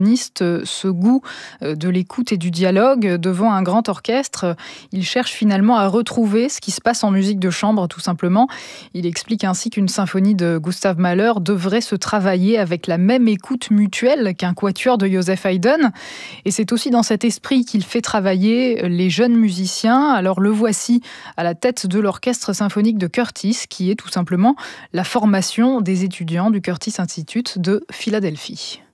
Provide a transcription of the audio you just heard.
Ce goût de l'écoute et du dialogue devant un grand orchestre. Il cherche finalement à retrouver ce qui se passe en musique de chambre, tout simplement. Il explique ainsi qu'une symphonie de Gustav Mahler devrait se travailler avec la même écoute mutuelle qu'un quatuor de Joseph Haydn. Et c'est aussi dans cet esprit qu'il fait travailler les jeunes musiciens. Alors le voici à la tête de l'orchestre symphonique de Curtis, qui est tout simplement la formation des étudiants du Curtis Institute de Philadelphie.